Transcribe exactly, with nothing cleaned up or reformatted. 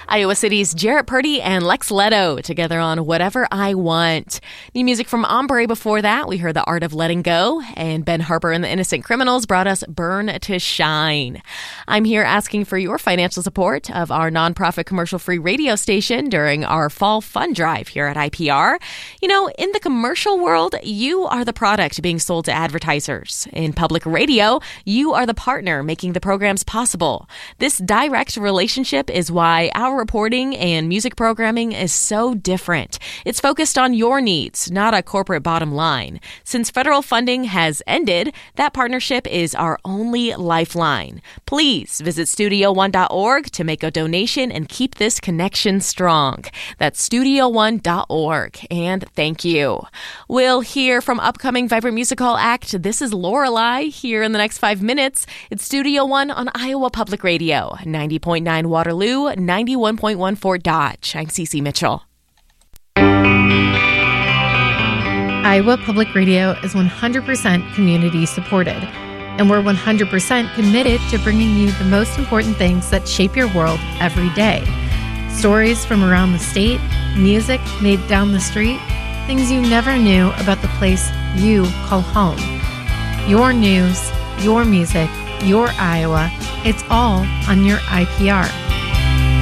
Iowa City's Jarrett Purdy and Lex Leto together on Whatever I Want. New music from Ombre before that. We heard The Art of Letting Go, and Ben Harper and the Innocent Criminals brought us Burn to Shine. I'm here asking for your financial support of our nonprofit commercial-free radio station during our fall fund drive here at I P R. You know, in the commercial world, you are the product being sold to advertisers. In public radio, you are the partner making the programs possible. This direct relationship is why our reporting and music programming is so different. It's focused on your needs, not a corporate bottom line. Since federal funding has ended, that partnership is our only lifeline. Please visit studio one dot org to make a donation and keep this connection strong. That's studio one dot org. And thank you. We'll hear from upcoming Vibrant Music Hall act This Is Lorelei here in the next five minutes. It's Studio One on Iowa Public Radio, ninety point nine Waterloo, ninety-one point one Fort Dodge. I'm Cece Mitchell. Iowa Public Radio is one hundred percent community supported, and we're one hundred percent committed to bringing you the most important things that shape your world every day. Stories from around the state, music made down the street, things you never knew about the place you call home. Your news, your music, your Iowa, it's all on your I P R.